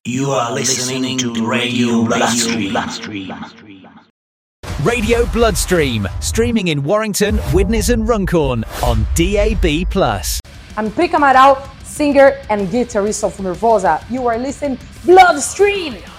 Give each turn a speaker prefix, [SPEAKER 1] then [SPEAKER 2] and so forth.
[SPEAKER 1] You are listening to Radio Bloodstream.
[SPEAKER 2] Radio Bloodstream, streaming in Warrington, Widnes and Runcorn on DAB+.
[SPEAKER 3] I'm Prica Amaral, singer and guitarist of Nervosa. You are listening Bloodstream!